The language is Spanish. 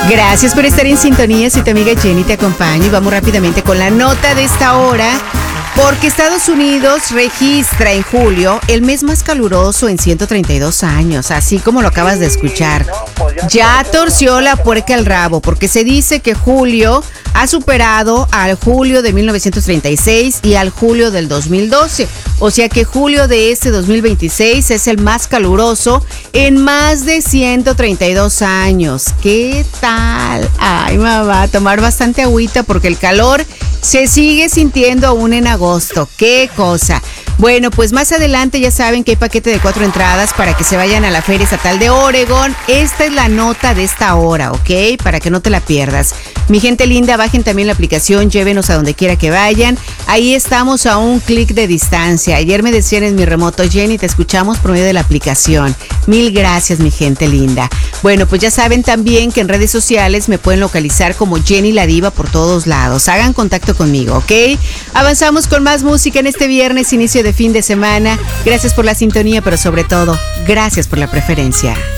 Gracias por estar en sintonía. Soy tu amiga Jenny, te acompaño y vamos rápidamente con la nota de esta hora. Porque Estados Unidos registra en julio el mes más caluroso en 132 años, así como lo acabas de escuchar. Ya torció la puerca al rabo, porque se dice que julio ha superado al julio de 1936 y al julio del 2012. O sea que julio de este 2026 es el más caluroso en más de 132 años. ¿Qué tal? Ay, mamá, tomar bastante agüita porque el calor se sigue sintiendo aún en agosto. ¡Qué cosa! Bueno, pues más adelante ya saben que hay paquete de 4 entradas para que se vayan a la Feria Estatal de Oregón. Esta es la nota de esta hora, ¿ok? Para que no te la pierdas. Mi gente linda, bajen también la aplicación, llévenos a donde quiera que vayan. Ahí estamos a un clic de distancia. Ayer me decían en mi remoto, Jenny, te escuchamos por medio de la aplicación. Mil gracias, mi gente linda. Bueno, pues ya saben también que en redes sociales me pueden localizar como Jenny la Diva por todos lados. Hagan contacto conmigo, ¿ok? Avanzamos con más música en este viernes, inicio de fin de semana. Gracias por la sintonía, pero sobre todo, gracias por la preferencia.